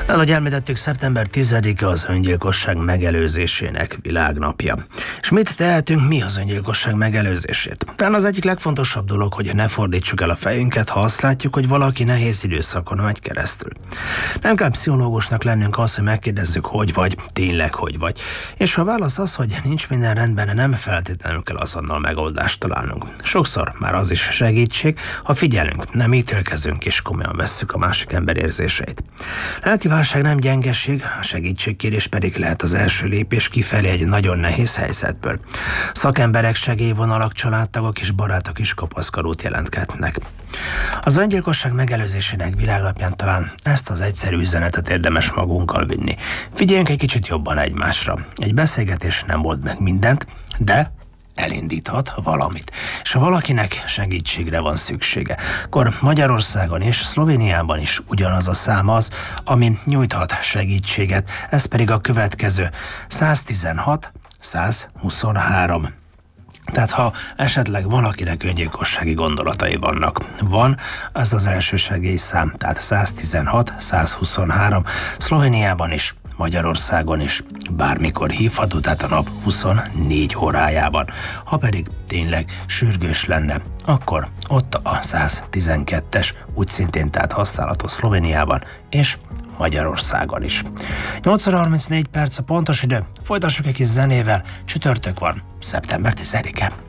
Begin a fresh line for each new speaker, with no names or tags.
Ahogy említettük, szeptember 10-e az öngyilkosság megelőzésének világnapja. És mit tehetünk mi az öngyilkosság megelőzésért? Talán az egyik legfontosabb dolog, hogy ne fordítsuk el a fejünket, ha azt látjuk, hogy valaki nehéz időszakon megy keresztül. Nem kell pszichológusnak lennünk az, hogy megkérdezzük, hogy vagy, tényleg hogy vagy. És ha a válasz az, hogy nincs minden rendben, nem feltétlenül kell azonnal megoldást találnunk. Sokszor már az is segítség, ha figyelünk, nem ítélkezünk és komolyan vesszük a másik ember érzéseit. Lelki válság nem gyengeség, a segítségkérés pedig lehet az első lépés kifelé egy nagyon nehéz helyzetből. Szakemberek, segélyvonalak, családtagok és barátok is kapaszkodót jelentgetnek. Az öngyilkosság megelőzésének világnapján talán ezt az egyszerű üzenetet érdemes magunkkal vinni. Figyeljünk egy kicsit jobban egymásra. Egy beszélgetés nem old meg mindent, de elindíthat valamit. És ha valakinek segítségre van szüksége, akkor Magyarországon és Szlovéniában is ugyanaz a szám az, ami nyújthat segítséget, ez pedig a következő: 116 123. Tehát ha esetleg valakinek öngyilkossági gondolatai van, ez az első segélyszám, tehát 116 123, Szlovéniában is, Magyarországon is bármikor hívható, tehát a nap 24 órájában. Ha pedig tényleg sürgős lenne, akkor ott a 112-es, úgy szintén tehát használható Szlovéniában és Magyarországon is. 8:34 a pontos idő, folytassuk egy kis zenével, csütörtök van, szeptember 10-e.